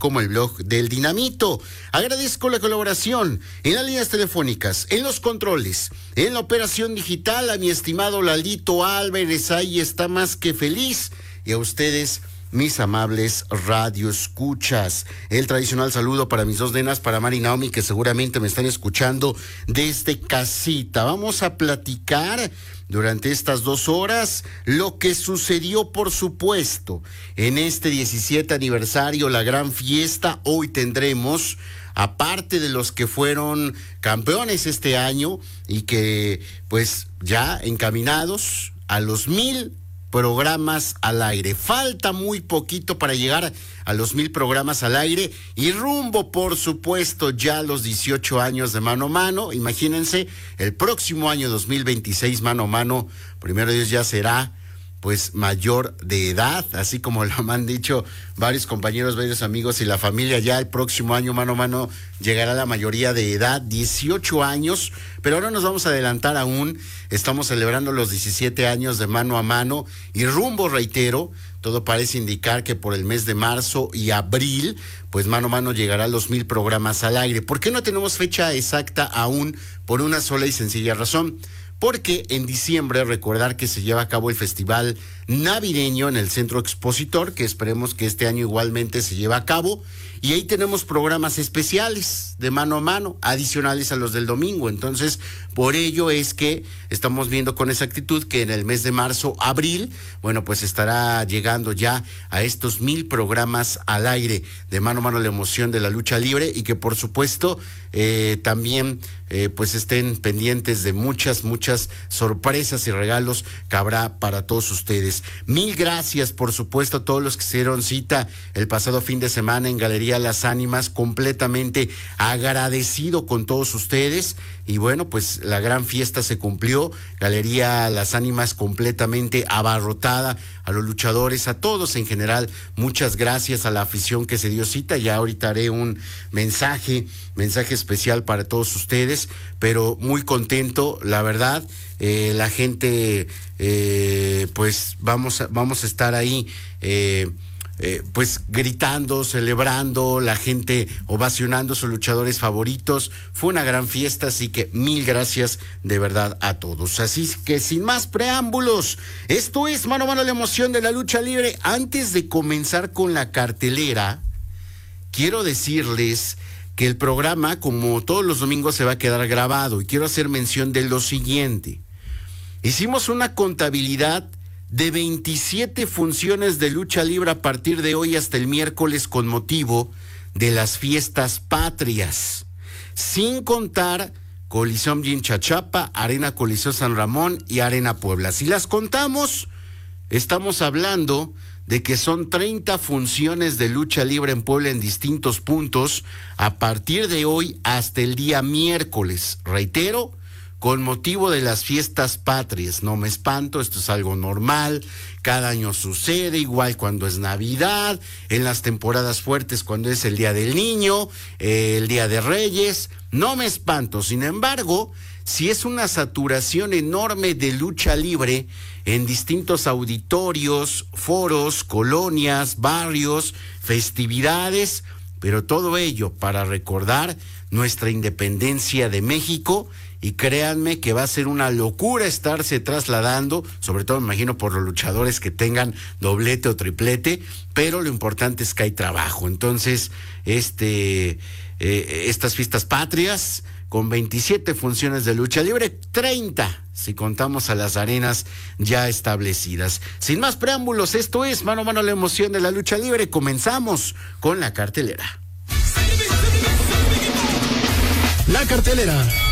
como el blog del Dinamito. Agradezco la colaboración en las líneas telefónicas, en los controles, en la operación digital a mi estimado Lalito Álvarez, ahí está más que feliz, y a ustedes, mis amables radioescuchas. El tradicional saludo para mis dos nenas, para Mari y Naomi, que seguramente me están escuchando desde casita. Vamos a platicar durante estas 2 horas lo que sucedió, por supuesto, en este 17 aniversario, la gran fiesta. Hoy tendremos, aparte de los que fueron campeones este año y que pues ya encaminados a los 1000 programas al aire. Falta muy poquito para llegar a los 1000 programas al aire y rumbo, por supuesto, ya a los 18 años de Mano a Mano. Imagínense, el próximo año 2026, Mano a Mano, primero Dios, ya será pues mayor de edad, así como lo han dicho varios compañeros, varios amigos y la familia. Ya el próximo año, Mano a Mano, llegará a la mayoría de edad, 18 años, pero ahora nos vamos a adelantar aún. Estamos celebrando los 17 años de Mano a Mano y rumbo, reitero, todo parece indicar que por el mes de marzo y abril, pues Mano a Mano llegará a los 1000 programas al aire. ¿Por qué no tenemos fecha exacta aún? Por una sola y sencilla razón. Porque en diciembre, recordar que se lleva a cabo el festival navideño en el Centro Expositor, que esperemos que este año igualmente se lleve a cabo, y ahí tenemos programas especiales de Mano a Mano, adicionales a los del domingo. Entonces, por ello es que estamos viendo con exactitud que en el mes de marzo, abril, bueno, pues estará llegando ya a estos 1000 programas al aire de Mano a Mano, la emoción de la lucha libre, y que por supuesto también pues estén pendientes de muchas sorpresas y regalos que habrá para todos ustedes. 1000 gracias, por supuesto, a todos los que se dieron cita el pasado fin de semana en Galería Las Ánimas, completamente agradecido con todos ustedes. Y bueno, pues la gran fiesta se cumplió, Galería Las Ánimas completamente abarrotada, a los luchadores, a todos en general, muchas gracias a la afición que se dio cita. Ya ahorita haré un mensaje especial para todos ustedes, pero muy contento, la verdad. La gente, pues vamos a estar ahí, pues gritando, celebrando, la gente ovacionando a sus luchadores favoritos. Fue una gran fiesta, así que 1000 gracias de verdad a todos. Así que sin más preámbulos, esto es Mano a Mano, la emoción de la lucha libre. Antes de comenzar con la cartelera, quiero decirles que el programa, como todos los domingos, se va a quedar grabado, y quiero hacer mención de lo siguiente. Hicimos una contabilidad de 27 funciones de lucha libre a partir de hoy hasta el miércoles con motivo de las fiestas patrias, sin contar Coliseo Chinchachapa, Arena Coliseo San Ramón y Arena Puebla. Si las contamos, estamos hablando de que son 30 funciones de lucha libre en Puebla en distintos puntos a partir de hoy hasta el día miércoles. Reitero, con motivo de las fiestas patrias. No me espanto, esto es algo normal, cada año sucede, igual cuando es Navidad, en las temporadas fuertes cuando es el Día del Niño, el Día de Reyes, no me espanto. Sin embargo, si es una saturación enorme de lucha libre en distintos auditorios, foros, colonias, barrios, festividades, pero todo ello para recordar nuestra independencia de México. Y créanme que va a ser una locura estarse trasladando, sobre todo me imagino por los luchadores que tengan doblete o triplete, pero lo importante es que hay trabajo. Entonces, estas fiestas patrias con 27 funciones de lucha libre, 30 si contamos a las arenas ya establecidas. Sin más preámbulos, esto es Mano a Mano, la emoción de la lucha libre. Comenzamos con la cartelera. La cartelera.